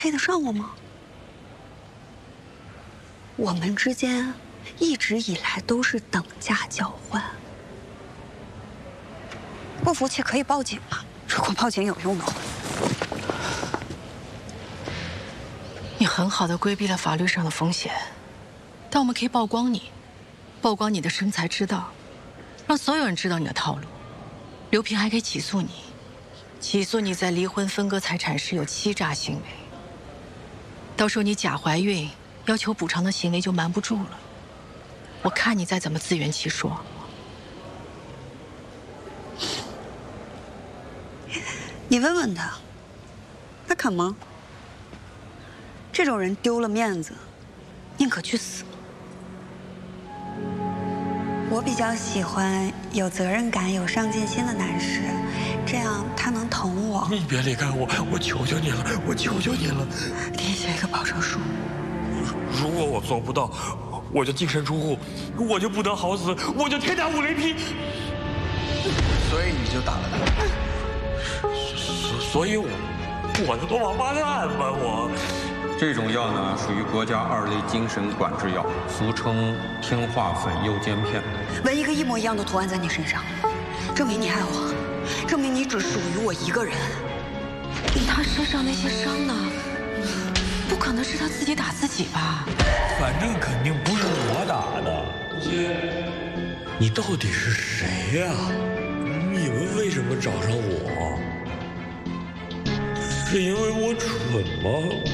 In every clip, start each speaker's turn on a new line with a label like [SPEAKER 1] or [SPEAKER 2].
[SPEAKER 1] 配得上我吗？我们之间一直以来都是等价交换。不服气可以报警嘛，如果报警有用的话。
[SPEAKER 2] 你很好的规避了法律上的风险，但我们可以曝光你，曝光你的生财之道，让所有人知道你的套路。刘平还可以起诉你，起诉你在离婚分割财产时有欺诈行为。到时候你假怀孕要求补偿的行为就瞒不住了。我看你再怎么自圆其说。
[SPEAKER 1] 你问问他，他肯吗？这种人丢了面子，宁可去死。我比较喜欢有责任感、有上进心的男士，这样他能疼我。
[SPEAKER 3] 你别离开我，我求求你了，我求求你了。
[SPEAKER 1] 给你写一个保证书。
[SPEAKER 3] 如果我做不到，我就净身出户，我就不得好死，我就天打五雷劈。
[SPEAKER 4] 所以你就打了他？
[SPEAKER 3] 所以我是个王八蛋吧我。
[SPEAKER 5] 这种药呢，属于国家2类精神管制药，俗称听话粉诱奸片。
[SPEAKER 1] 纹一个一模一样的图案在你身上，证明你爱我，证明你只属于我一个人。
[SPEAKER 2] 他身上那些伤呢？不可能是他自己打自己吧？
[SPEAKER 3] 反正肯定不是我打的。你到底是谁呀？你们为什么找上我？是因为我蠢吗？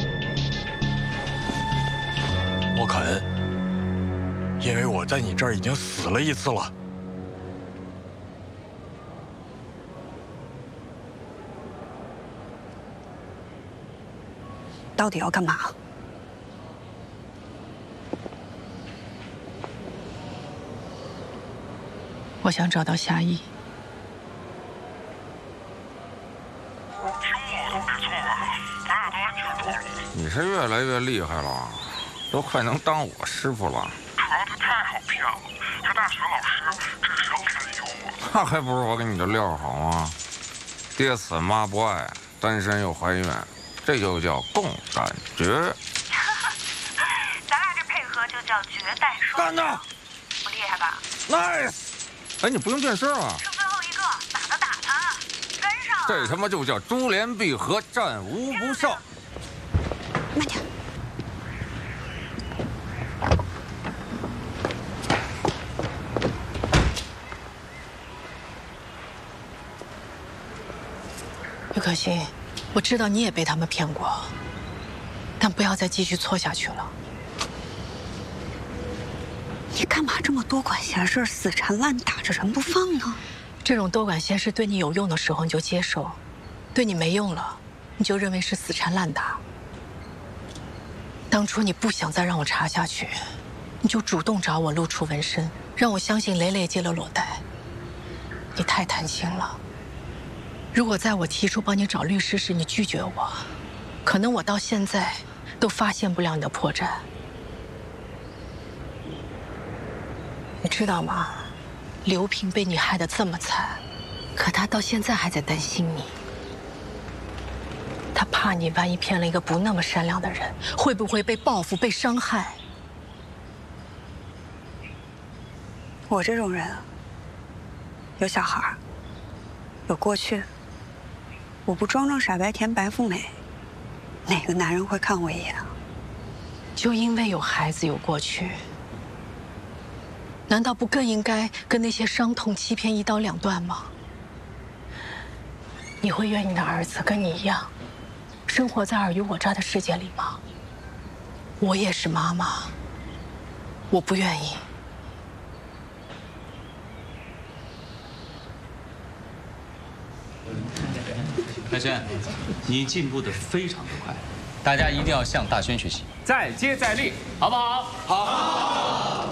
[SPEAKER 3] 我肯，因为我在你这儿已经死了一次了。
[SPEAKER 1] 到底要干嘛？
[SPEAKER 2] 我想找到夏意。
[SPEAKER 6] 你是越来越厉害了，都快能当我师傅了。
[SPEAKER 7] 主要他太好骗了，是大学老师，这是要开的诱我。
[SPEAKER 6] 那还不是我给你的料好吗？爹死妈不爱，单身又怀孕，这就叫共感觉。
[SPEAKER 8] 咱俩这配合就叫绝代双
[SPEAKER 6] 干的，
[SPEAKER 8] 不厉害吧
[SPEAKER 6] ？Nice！ 哎，你不用变身啊！
[SPEAKER 8] 剩最后一个，打他，跟上了。
[SPEAKER 6] 这他妈就叫珠联璧合，战无不胜。
[SPEAKER 1] 慢点。
[SPEAKER 2] 于可欣，我知道你也被他们骗过，但不要再继续错下去了。
[SPEAKER 1] 你干嘛这么多管闲事，死缠烂打着人不放呢？
[SPEAKER 2] 这种多管闲事对你有用的时候你就接受，对你没用了，你就认为是死缠烂打。当初你不想再让我查下去，你就主动找我露出纹身，让我相信蕾蕾接了裸贷。你太贪心了。如果在我提出帮你找律师时你拒绝我，可能我到现在都发现不了你的破绽。你知道吗？刘平被你害得这么惨，可他到现在还在担心你。他怕你万一骗了一个不那么善良的人，会不会被报复、被伤害？
[SPEAKER 1] 我这种人，有小孩，有过去，我不装装傻白甜白富美，哪个男人会看我一眼啊？
[SPEAKER 2] 就因为有孩子有过去，难道不更应该跟那些伤痛欺骗一刀两断吗？你会愿你的儿子跟你一样，生活在尔虞我诈的世界里吗？我也是妈妈，我不愿意。
[SPEAKER 9] 海轩，你进步的非常的快，大家一定要向大轩学习，再接再厉，好不好？好。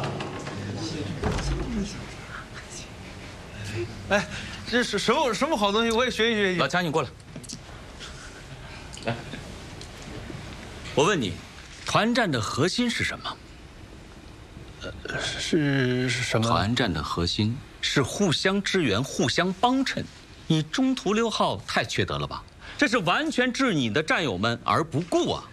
[SPEAKER 4] 哎，这是什么好东西？我也学习学习。
[SPEAKER 9] 老强，你过来。来，我问你，团战的核心是什么？
[SPEAKER 4] 是什么？
[SPEAKER 9] 团战的核心是互相支援、互相帮衬。你中途溜号太缺德了吧？这是完全置你的战友们而不顾啊！